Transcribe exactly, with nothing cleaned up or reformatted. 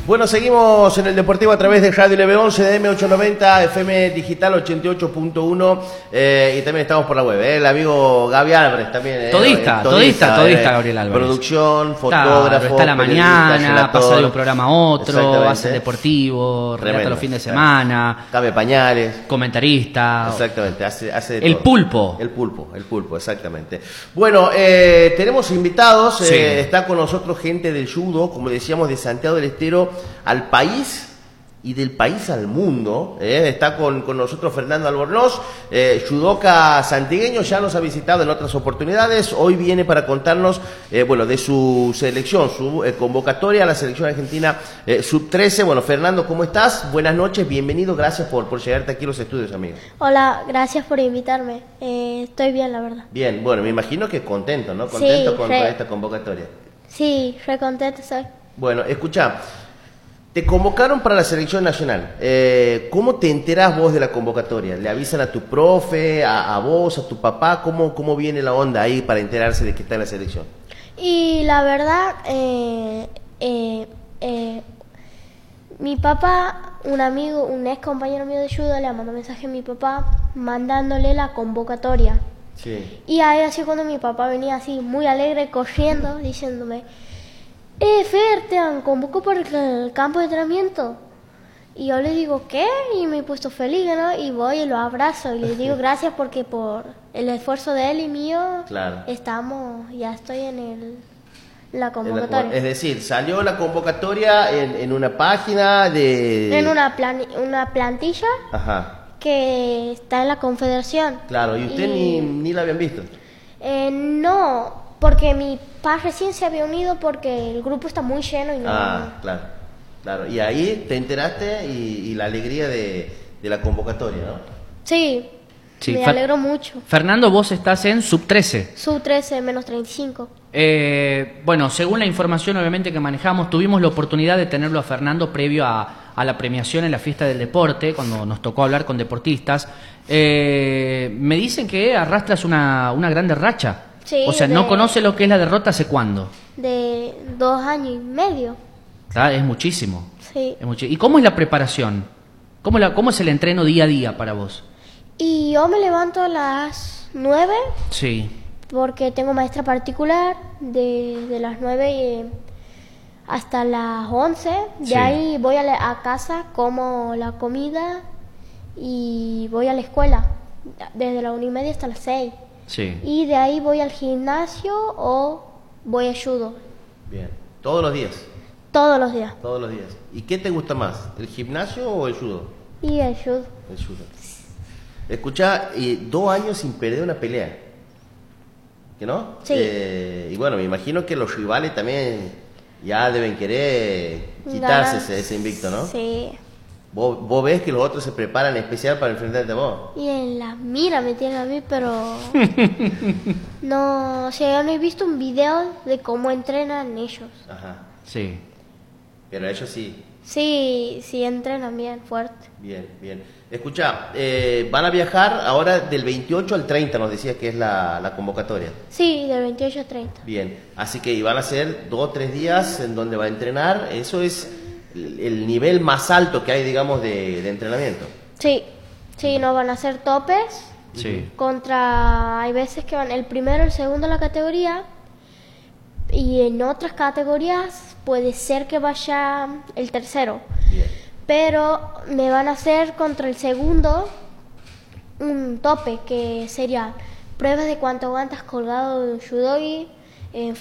Bueno, seguimos en el Deportivo a través de Radio L B once, D M ochocientos noventa, F M Digital ochenta y ocho punto uno eh, y también estamos por la web. Eh, el amigo Gaby Álvarez también. Eh, todista, todista, todista, eh, Gabriel Álvarez. Producción, fotógrafo. Claro, está a la mañana, pasa de un programa a otro, hace deportivo, relata los fines de semana. Cambia pañales. Comentarista. Exactamente, hace, hace de El todo. pulpo. El pulpo, el pulpo, exactamente. Bueno, eh, tenemos invitados, Sí. eh, está con nosotros gente del judo, como decíamos, de Santiago del Estero al país y del país al mundo. Eh, está con, con nosotros Fernando Albornoz, eh, judoka santigueño, ya nos ha visitado en otras oportunidades. Hoy viene para contarnos eh, bueno, de su selección, su eh, convocatoria a la selección argentina eh, sub trece. Bueno, Fernando, ¿cómo estás? Buenas noches, bienvenido, gracias por, por llegarte aquí a los estudios, amigo. Hola, gracias por invitarme. Eh, estoy bien, la verdad. Bien, bueno, me imagino que contento, ¿no? Contento Sí, con, re. con esta convocatoria. Sí, re contenta estoy. Bueno, escucha, te convocaron para la selección nacional. Eh, ¿Cómo te enterás vos de la convocatoria? ¿Le avisan a tu profe, a, a vos, a tu papá? ¿Cómo, ¿Cómo viene la onda ahí para enterarse de que está en la selección? Y la verdad, eh, eh, eh, mi papá, un amigo, un ex compañero mío de judo, le mandó mensaje a mi papá mandándole la convocatoria. Sí. Y ahí así cuando mi papá venía así muy alegre corriendo diciéndome, eh, Fer, te han convocado para el campo de entrenamiento. Y yo le digo, ¿qué? Y me he puesto feliz, ¿no? Y voy y lo abrazo y le digo gracias porque por el esfuerzo de él y mío, Claro. estamos, ya estoy en el, la En convocatoria. la- es decir, salió la convocatoria en, en una página de... En una, plan, una plantilla Ajá, que está en la Confederación. claro, y usted ni, ni la habían visto. Eh, no, porque mi papá recién se había unido porque el grupo está muy lleno y no... Ah, claro, claro. Y ahí te enteraste y, y la alegría de, de la convocatoria, ¿no? Sí, Sí, me Fer- alegro mucho. Fernando, vos estás en sub trece. Sub trece menos treinta y cinco. Eh, bueno, según la información obviamente que manejamos, tuvimos la oportunidad de tenerlo a Fernando previo a, a la premiación en la fiesta del deporte, cuando nos tocó hablar con deportistas. Eh, me dicen que arrastras una, una grande racha. Sí, o sea, de- no conoce lo que es la derrota hace cuándo. De dos años y medio. ¿Tá? Es muchísimo. Sí. Es muchi- ¿Y cómo es la preparación? ¿Cómo, la, ¿Cómo es el entreno día a día para vos? Y yo me levanto a las nueve Sí, porque tengo maestra particular de, de las nueve y, hasta las once. De Sí. ahí voy a, la- a casa, como la comida y voy a la escuela desde la una y media hasta las seis. sí. Y de ahí voy al gimnasio o voy a judo Bien. Todos los días, todos los días. todos los días. ¿Y qué te gusta más, el gimnasio o el judo? Y el judo. El judo. Escuchá, y dos años sin perder una pelea. ¿Que no? Sí. Eh, y bueno, me imagino que los rivales también ya deben querer quitarse Ganas. ese, ese invicto, ¿no? Sí. Vos, vos ves que los otros se preparan especial para enfrentarte a vos. Y en la mira me tienen a mí, pero no, o sea, yo no he visto un video de cómo entrenan ellos. Ajá. Sí. Pero ellos sí. Sí, sí entrenan bien fuerte. Bien, bien. Escuchá, eh, van a viajar ahora del veintiocho al treinta, nos decías que es la, la convocatoria. Sí, del veintiocho a treinta. Bien, así que van a ser dos o tres días en donde va a entrenar. Eso es el, el nivel más alto que hay, digamos, de, de entrenamiento. Sí, sí, no van a hacer topes Sí. contra, hay veces que van el primero, el segundo en la categoría y en otras categorías puede ser que vaya el tercero. Bien, Pero me van a hacer contra el segundo un tope que sería pruebas de cuánto aguantas colgado de un judogi,